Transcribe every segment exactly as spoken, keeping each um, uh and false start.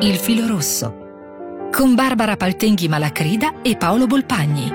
Il filo rosso, con Barbara Paltenghi Malacrida e Paolo Bolpagni.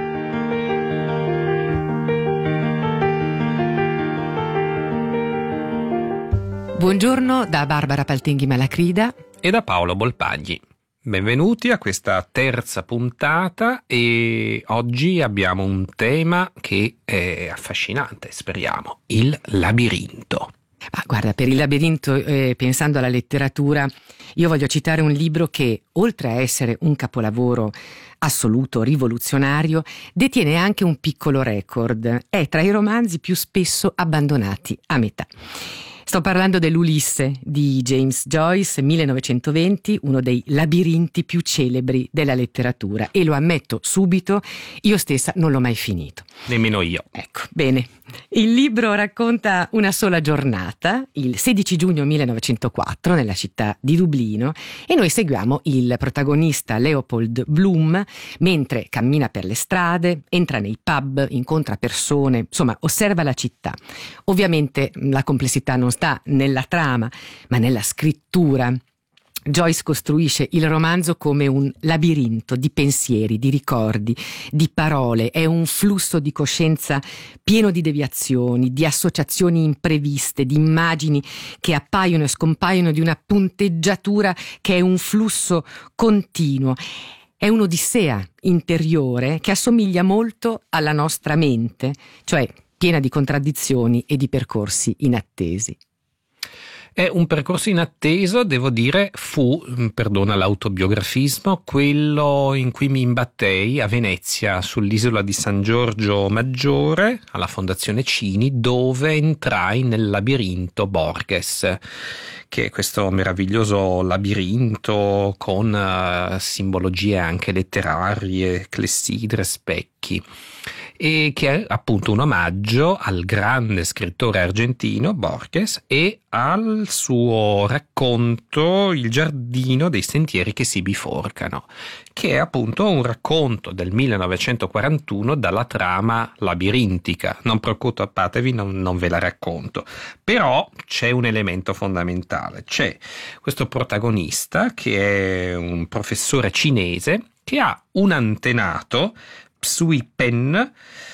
Buongiorno da Barbara Paltenghi Malacrida e da Paolo Bolpagni. Benvenuti a questa terza puntata e oggi abbiamo un tema che è affascinante, speriamo, il labirinto. Ma guarda, per il labirinto, eh, pensando alla letteratura, io voglio citare un libro che, oltre a essere un capolavoro assoluto, rivoluzionario, detiene anche un piccolo record. È tra i romanzi più spesso abbandonati a metà. Sto parlando dell'Ulisse di James Joyce, millenovecentoventi, uno dei labirinti più celebri della letteratura. E lo ammetto subito, io stessa non l'ho mai finito. Nemmeno io. Ecco, bene. Il libro racconta una sola giornata, il sedici giugno millenovecentoquattro, nella città di Dublino, e noi seguiamo il protagonista Leopold Bloom mentre cammina per le strade, entra nei pub, incontra persone, insomma, osserva la città. Ovviamente la complessità non sta nella trama, ma nella scrittura. Joyce costruisce il romanzo come un labirinto di pensieri, di ricordi, di parole. È un flusso di coscienza pieno di deviazioni, di associazioni impreviste, di immagini che appaiono e scompaiono, di una punteggiatura che è un flusso continuo. È un'odissea interiore che assomiglia molto alla nostra mente, cioè piena di contraddizioni e di percorsi inattesi. È un percorso inatteso, devo dire, fu, perdona l'autobiografismo, quello in cui mi imbattei a Venezia, sull'isola di San Giorgio Maggiore, alla Fondazione Cini, dove entrai nel labirinto Borges, che è questo meraviglioso labirinto con uh, simbologie anche letterarie, clessidre, specchi, e che è appunto un omaggio al grande scrittore argentino Borges e al suo racconto Il giardino dei sentieri che si biforcano, che è appunto un racconto del millenovecentoquarantuno dalla trama labirintica. Non preoccupatevi, non, non ve la racconto, però c'è un elemento fondamentale. C'è questo protagonista che è un professore cinese che ha un antenato, Sui Pen,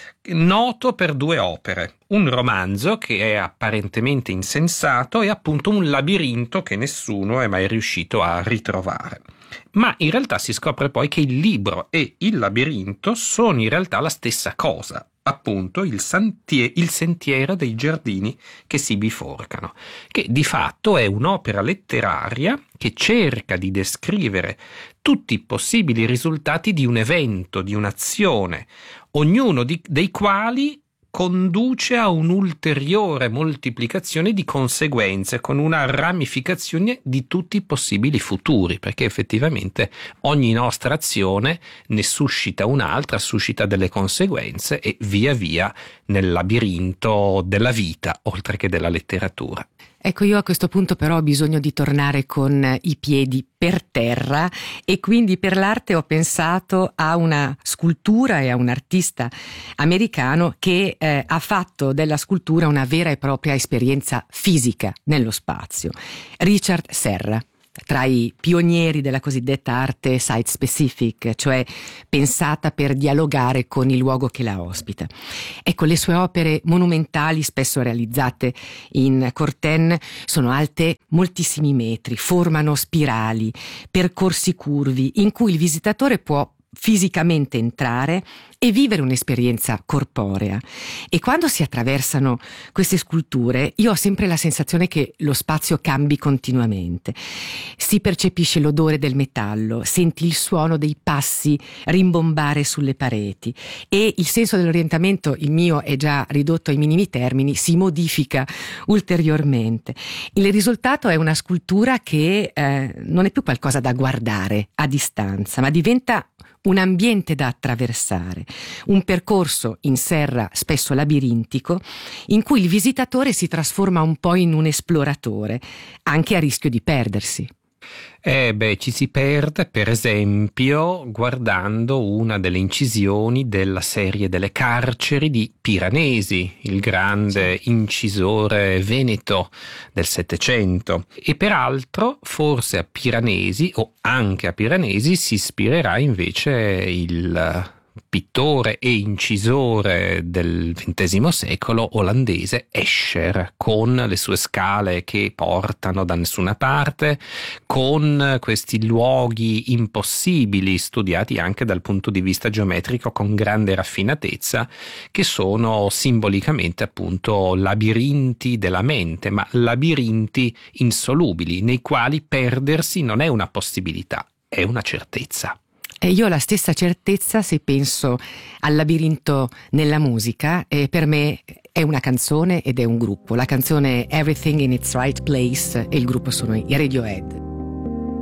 noto per due opere, un romanzo che è apparentemente insensato e appunto un labirinto che nessuno è mai riuscito a ritrovare. Ma in realtà si scopre poi che il libro e il labirinto sono in realtà la stessa cosa, appunto il, santie- il sentiero dei giardini che si biforcano, che di fatto è un'opera letteraria che cerca di descrivere tutti i possibili risultati di un evento, di un'azione, ognuno di, dei quali conduce a un'ulteriore moltiplicazione di conseguenze con una ramificazione di tutti i possibili futuri, perché effettivamente ogni nostra azione ne suscita un'altra, suscita delle conseguenze e via via nel labirinto della vita, oltre che della letteratura. Ecco, io a questo punto però ho bisogno di tornare con i piedi per terra e quindi per l'arte ho pensato a una scultura e a un artista americano che eh, ha fatto della scultura una vera e propria esperienza fisica nello spazio. Richard Serra, tra i pionieri della cosiddetta arte site specific, cioè pensata per dialogare con il luogo che la ospita. Ecco, le sue opere monumentali, spesso realizzate in Corten, sono alte moltissimi metri, formano spirali, percorsi curvi in cui il visitatore può fisicamente entrare e vivere un'esperienza corporea. E quando si attraversano queste sculture io ho sempre la sensazione che lo spazio cambi continuamente. Si percepisce l'odore del metallo, senti il suono dei passi rimbombare sulle pareti e il senso dell'orientamento, il mio è già ridotto ai minimi termini, si modifica ulteriormente. Il risultato è una scultura che eh, non è più qualcosa da guardare a distanza, ma diventa un ambiente da attraversare, un percorso in serra spesso labirintico in cui il visitatore si trasforma un po' in un esploratore, anche a rischio di perdersi. Eh beh, ci si perde per esempio guardando una delle incisioni della serie delle carceri di Piranesi, il grande incisore veneto del Settecento. E peraltro forse a Piranesi o anche a Piranesi si ispirerà invece il pittore e incisore del ventesimo secolo olandese Escher, con le sue scale che portano da nessuna parte, con questi luoghi impossibili studiati anche dal punto di vista geometrico con grande raffinatezza, che sono simbolicamente appunto labirinti della mente, ma labirinti insolubili nei quali perdersi non è una possibilità, è una certezza. E io ho la stessa certezza se penso al labirinto nella musica, e per me è una canzone ed è un gruppo. La canzone è Everything in its Right Place e il gruppo sono i Radiohead.